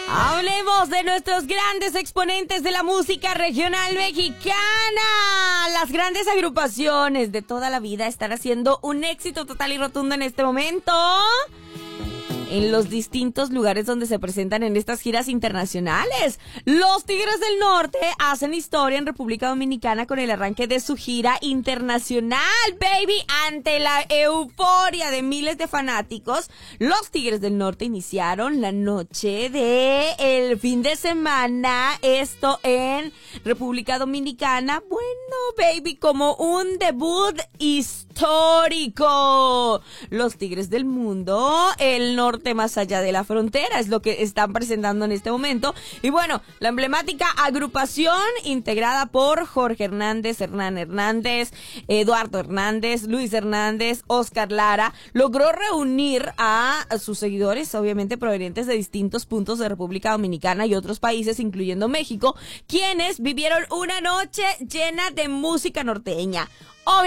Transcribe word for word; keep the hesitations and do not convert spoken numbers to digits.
Hablemos de nuestros grandes exponentes de la música regional mexicana. Las grandes agrupaciones de toda la vida están haciendo un éxito total y rotundo en este momento en los distintos lugares donde se presentan en estas giras internacionales. Los Tigres del Norte hacen historia en República Dominicana con el arranque de su gira internacional, baby. Ante la euforia de miles de fanáticos, los Tigres del Norte iniciaron la noche de el fin de semana, esto en República Dominicana. Bueno, baby, como un debut histórico. Los Tigres del Mundo, el norte más allá de la frontera, es lo que están presentando en este momento. Y bueno, la emblemática agrupación integrada por Jorge Hernández, Hernán Hernández, Eduardo Hernández, Luis Hernández, Oscar Lara, logró reunir a sus seguidores, obviamente provenientes de distintos puntos de República Dominicana y otros países, incluyendo México, quienes vivieron una noche llena de música norteña.